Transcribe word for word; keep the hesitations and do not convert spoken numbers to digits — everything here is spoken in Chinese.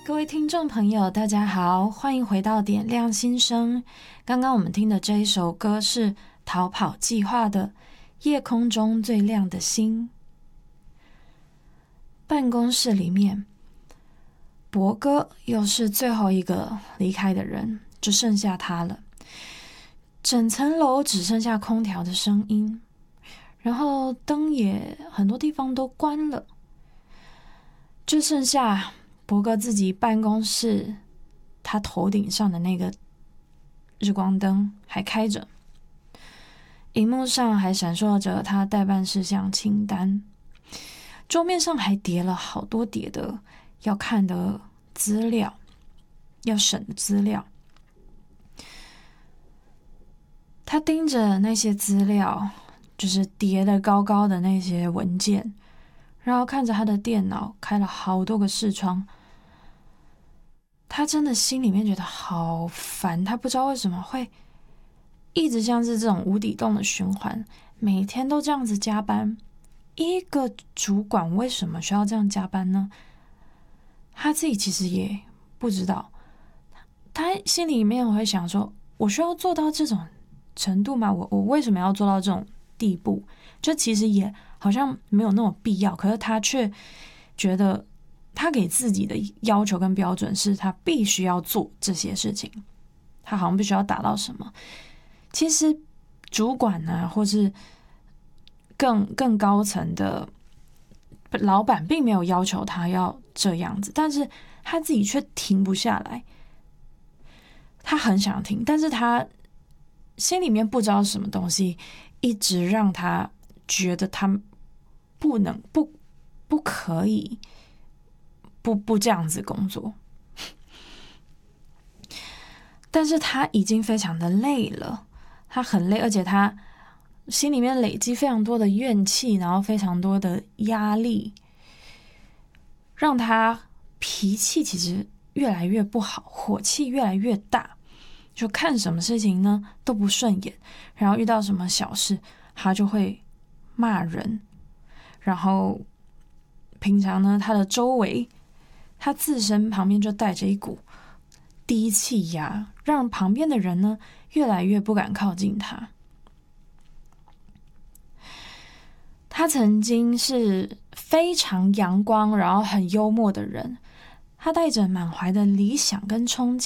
各位听众朋友大家好，欢迎回到点亮心声。刚刚我们听的这一首歌是逃跑计划的夜空中最亮的星。办公室里面，博哥又是最后一个离开的人，只剩下他了。整层楼只剩下空调的声音，然后灯也很多地方都关了，就剩下博哥自己办公室他头顶上的那个日光灯还开着，荧幕上还闪烁着他待办事项清单，桌面上还叠了好多叠的要看的资料，要审的资料。他盯着那些资料，就是叠得高高的那些文件，然后看着他的电脑开了好多个视窗，他真的心里面觉得好烦，他不知道为什么会一直像是这种无底洞的循环，每天都这样子加班。一个主管为什么需要这样加班呢？他自己其实也不知道，他心里面会想说，我需要做到这种程度吗？我我为什么要做到这种地步？就其实也好像没有那种必要，可是他却觉得他给自己的要求跟标准是他必须要做这些事情，他好像必须要达到什么。其实主管啊，或是更更高层的老板并没有要求他要这样子，但是他自己却停不下来。他很想停，但是他心里面不知道什么东西一直让他觉得他不能不不可以不不这样子工作。但是他已经非常的累了，他很累，而且他心里面累积非常多的怨气，然后非常多的压力，让他脾气其实越来越不好，火气越来越大，就看什么事情呢都不顺眼，然后遇到什么小事他就会骂人，然后平常呢他的周围他自身旁边就带着一股低气压，让旁边的人呢越来越不敢靠近他。他曾经是非常阳光然后很幽默的人，他带着满怀的理想跟憧憬，